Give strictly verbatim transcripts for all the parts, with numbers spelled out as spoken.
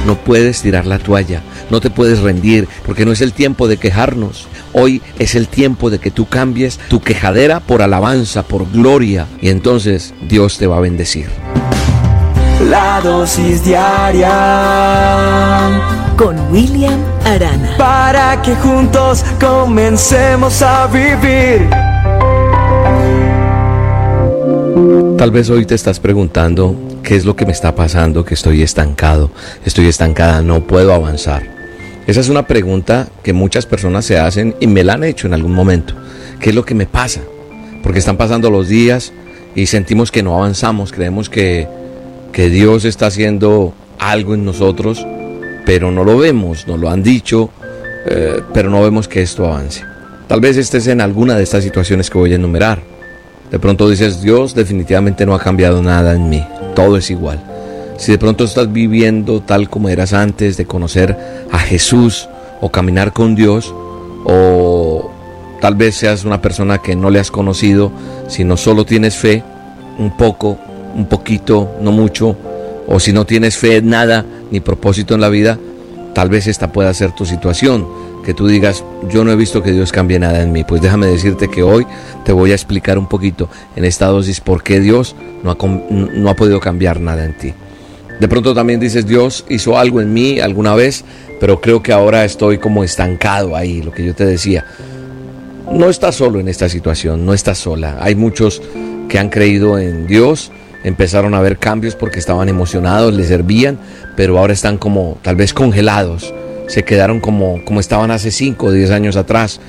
no puedes tirar la toalla, no te puedes rendir, porque no es el tiempo de quejarnos. Hoy es el tiempo de que tú cambies tu quejadera por alabanza, por gloria, y entonces Dios te va a bendecir. La dosis diaria con William Arana, para que juntos comencemos a vivir. Tal vez hoy te estás preguntando qué es lo que me está pasando, que estoy estancado, estoy estancada, no puedo avanzar. Esa es una pregunta que muchas personas se hacen y me la han hecho en algún momento. ¿Qué es lo que me pasa? Porque están pasando los días y sentimos que no avanzamos, creemos que, que Dios está haciendo algo en nosotros, pero no lo vemos, nos lo han dicho, eh, pero no vemos que esto avance. Tal vez estés en alguna de estas situaciones que voy a enumerar. De pronto dices, Dios definitivamente no ha cambiado nada en mí, todo es igual. Si de pronto estás viviendo tal como eras antes de conocer a Jesús o caminar con Dios, o tal vez seas una persona que no le has conocido, sino solo tienes fe, un poco, un poquito, no mucho, o si no tienes fe, nada, ni propósito en la vida, tal vez esta pueda ser tu situación. Que tú digas, yo no he visto que Dios cambie nada en mí. Pues déjame decirte que hoy te voy a explicar un poquito en esta dosis por qué Dios no ha, no ha podido cambiar nada en ti. De pronto también dices, Dios hizo algo en mí alguna vez, pero creo que ahora estoy como estancado ahí, lo que yo te decía. No estás solo en esta situación, no estás sola. Hay muchos que han creído en Dios, empezaron a ver cambios porque estaban emocionados, le servían, pero ahora están como tal vez congelados. Se quedaron como, como estaban hace cinco o diez años atrás.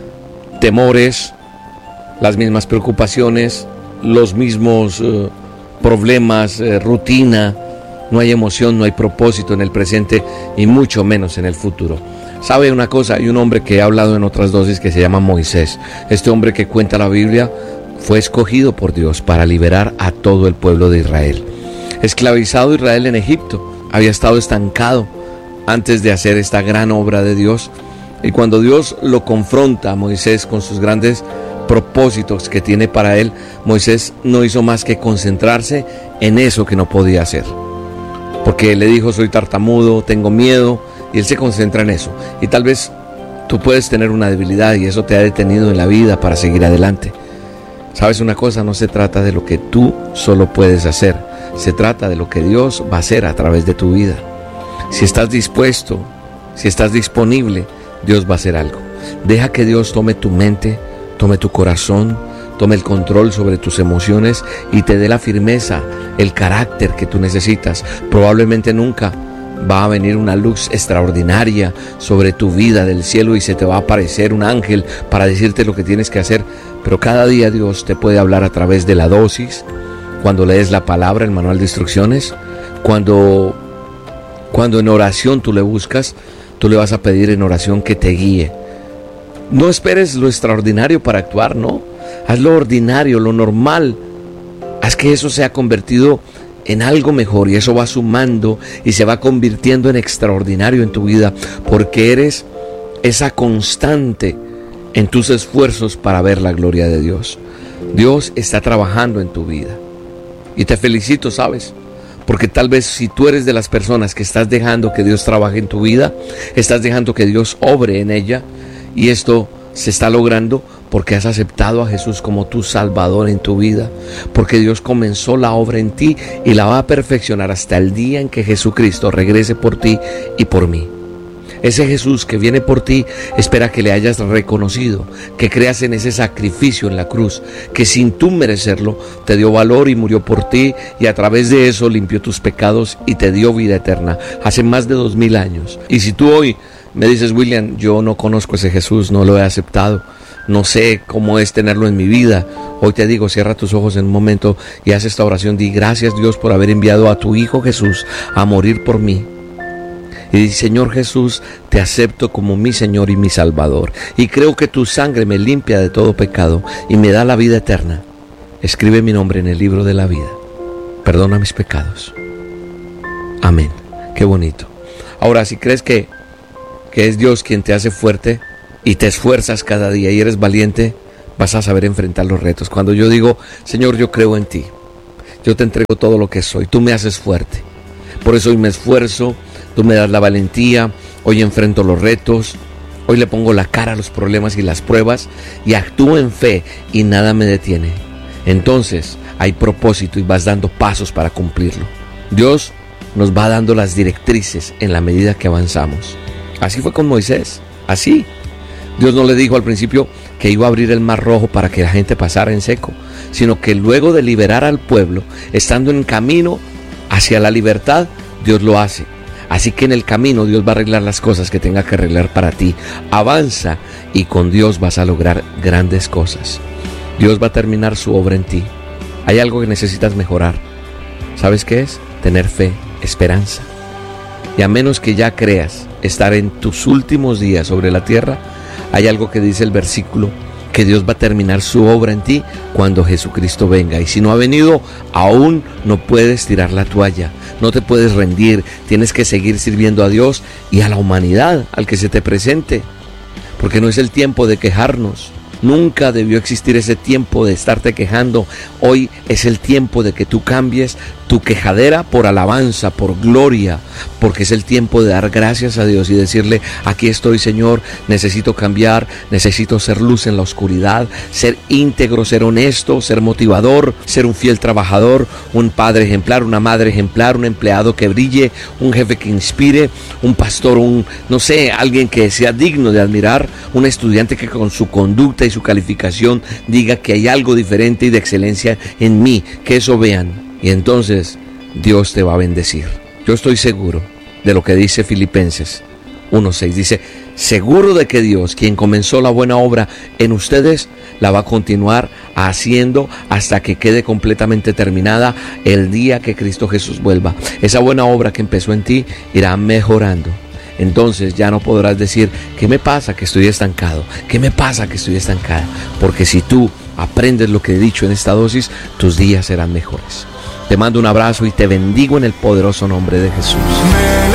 Temores, las mismas preocupaciones, los mismos uh, problemas, uh, rutina. No hay emoción, no hay propósito en el presente y mucho menos en el futuro. ¿Sabe una cosa? Hay un hombre que he hablado en otras dosis que se llama Moisés. Este hombre que cuenta la Biblia fue escogido por Dios para liberar a todo el pueblo de Israel. Esclavizado Israel en Egipto, había estado estancado antes de hacer esta gran obra de Dios, y cuando Dios lo confronta a Moisés con sus grandes propósitos que tiene para él, Moisés no hizo más que concentrarse en eso que no podía hacer, porque le dijo, soy tartamudo, tengo miedo, y él se concentra en eso. Y tal vez tú puedes tener una debilidad y eso te ha detenido en la vida para seguir adelante. ¿Sabes una cosa? No se trata de lo que tú solo puedes hacer, se trata de lo que Dios va a hacer a través de tu vida. Si estás dispuesto, si estás disponible, Dios va a hacer algo. Deja que Dios tome tu mente, tome tu corazón, tome el control sobre tus emociones y te dé la firmeza, el carácter que tú necesitas. Probablemente nunca va a venir una luz extraordinaria sobre tu vida del cielo y se te va a aparecer un ángel para decirte lo que tienes que hacer. Pero cada día Dios te puede hablar a través de la dosis, cuando lees la palabra, el manual de instrucciones, cuando... Cuando en oración tú le buscas, tú le vas a pedir en oración que te guíe. No esperes lo extraordinario para actuar, no. Haz lo ordinario, lo normal. Haz que eso sea convertido en algo mejor y eso va sumando y se va convirtiendo en extraordinario en tu vida, porque eres esa constante en tus esfuerzos para ver la gloria de Dios. Dios está trabajando en tu vida y te felicito, ¿sabes? Porque tal vez si tú eres de las personas que estás dejando que Dios trabaje en tu vida, estás dejando que Dios obre en ella, y esto se está logrando porque has aceptado a Jesús como tu Salvador en tu vida, porque Dios comenzó la obra en ti y la va a perfeccionar hasta el día en que Jesucristo regrese por ti y por mí. Ese Jesús que viene por ti espera que le hayas reconocido, que creas en ese sacrificio en la cruz, que sin tú merecerlo te dio valor y murió por ti, y a través de eso limpió tus pecados y te dio vida eterna hace más de dos mil años. Y si tú hoy me dices, William, yo no conozco ese Jesús, no lo he aceptado, no sé cómo es tenerlo en mi vida, hoy te digo, cierra tus ojos en un momento y haz esta oración. Di, gracias Dios por haber enviado a tu Hijo Jesús a morir por mí. Y dice, Señor Jesús, te acepto como mi Señor y mi Salvador, y creo que tu sangre me limpia de todo pecado y me da la vida eterna. Escribe mi nombre en el libro de la vida. Perdona mis pecados. Amén. Qué bonito. Ahora, si crees que, que es Dios quien te hace fuerte y te esfuerzas cada día y eres valiente, vas a saber enfrentar los retos. Cuando yo digo, Señor, yo creo en ti, yo te entrego todo lo que soy, tú me haces fuerte. Por eso hoy me esfuerzo, tú me das la valentía, hoy enfrento los retos, hoy le pongo la cara a los problemas y las pruebas y actúo en fe y nada me detiene. Entonces hay propósito y vas dando pasos para cumplirlo. Dios nos va dando las directrices en la medida que avanzamos. Así fue con Moisés, así. Dios no le dijo al principio que iba a abrir el mar rojo para que la gente pasara en seco, sino que luego de liberar al pueblo, estando en camino hacia la libertad, Dios lo hace. Así que en el camino Dios va a arreglar las cosas que tenga que arreglar para ti. Avanza y con Dios vas a lograr grandes cosas. Dios va a terminar su obra en ti. Hay algo que necesitas mejorar. ¿Sabes qué es? Tener fe, esperanza. Y a menos que ya creas estar en tus últimos días sobre la tierra, hay algo que dice el versículo, que Dios va a terminar su obra en ti cuando Jesucristo venga. Y si no ha venido, aún no puedes tirar la toalla, no te puedes rendir, tienes que seguir sirviendo a Dios y a la humanidad, al que se te presente, porque no es el tiempo de quejarnos. Nunca debió existir ese tiempo de estarte quejando. Hoy es el tiempo de que tú cambies tu quejadera por alabanza, por gloria, porque es el tiempo de dar gracias a Dios y decirle, aquí estoy, Señor, necesito cambiar, necesito ser luz en la oscuridad, ser íntegro, ser honesto, ser motivador, ser un fiel trabajador, un padre ejemplar, una madre ejemplar, un empleado que brille, un jefe que inspire, un pastor, un, no sé, alguien que sea digno de admirar, un estudiante que con su conducta y su calificación diga que hay algo diferente y de excelencia en mí, que eso vean. Y entonces Dios te va a bendecir. Yo estoy seguro de lo que dice Filipenses uno seis. Dice, seguro de que Dios, quien comenzó la buena obra en ustedes, la va a continuar haciendo hasta que quede completamente terminada el día que Cristo Jesús vuelva. Esa buena obra que empezó en ti irá mejorando. Entonces ya no podrás decir, ¿qué me pasa que estoy estancado? ¿Qué me pasa que estoy estancada? Porque si tú aprendes lo que he dicho en esta dosis, tus días serán mejores. Te mando un abrazo y te bendigo en el poderoso nombre de Jesús.